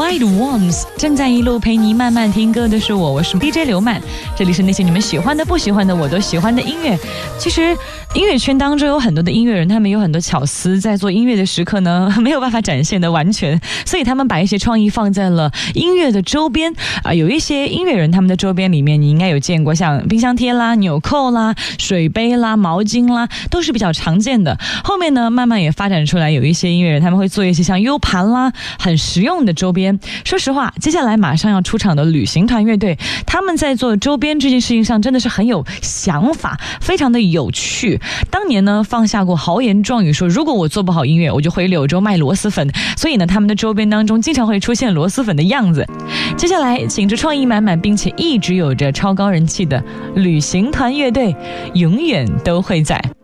White Ones 正在一路陪你慢慢听歌的是我是 DJ 刘曼，这里是那些你们喜欢的不喜欢的我都喜欢的音乐。其实音乐圈当中有很多的音乐人，他们有很多巧思，在做音乐的时刻呢没有办法展现的完全，所以他们把一些创意放在了音乐的周边有一些音乐人他们的周边里面你应该有见过，像冰箱贴啦、纽扣啦、水杯啦、毛巾啦，都是比较常见的。后面呢慢慢也发展出来有一些音乐人他们会做一些像 U 盘啦很实用的周边。说实话，接下来马上要出场的旅行团乐队，他们在做周边这件事情上真的是很有想法，非常的有趣。当年呢放下过豪言壮语说，如果我做不好音乐我就回柳州卖螺蛳粉，所以呢他们的周边当中经常会出现螺蛳粉的样子。接下来请着创意满满并且一直有着超高人气的旅行团乐队永远都会在。